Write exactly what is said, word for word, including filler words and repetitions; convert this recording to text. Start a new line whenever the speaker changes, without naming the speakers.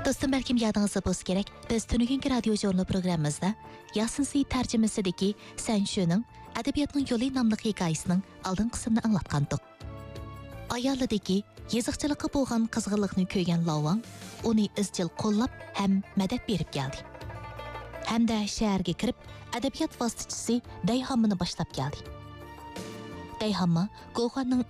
Dostum, belkim yadınızda bolsa gerek, biz Tünügünkü radyo jurnalı programımızda Yasin Seyit tercümesizdeki Sen Şu'nun Edebiyatның Yolu namlı hikayesinin aldın kısmını anlatkandık. Ayalidagi yeziqchilikqa bo'lgan qizg'inlikni ko'rgan Lavang uni izchil qo'llab ham madad berib keldi. Hamda shaharga kirib, adabiyot vositachisi Dayhammani boshlab keldi. Dayhamma Go'xanning